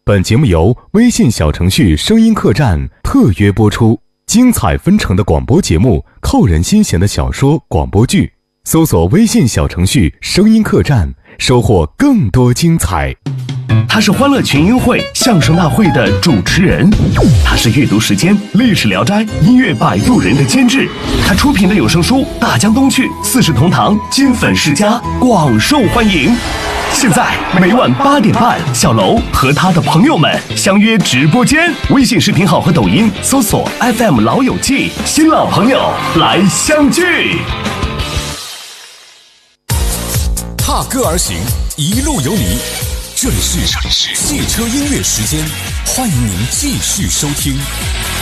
本节目由微信小程序声音客栈特约播出，精彩纷呈的广播节目，扣人心弦的小说广播剧，搜索微信小程序声音客栈，收获更多精彩。 他是欢乐群英会相声大会的主持人，他是阅读时间历史聊斋音乐摆渡人的监制，他出品的有声书《大江东去》四世同堂金粉世家广受欢迎。现在每晚8点半，小楼和他的朋友们相约直播间，微信视频号和抖音搜索 FM 老友记，新老朋友来相聚。 踏歌而行，一路有你。这里是汽车音乐时间，欢迎您继续收听。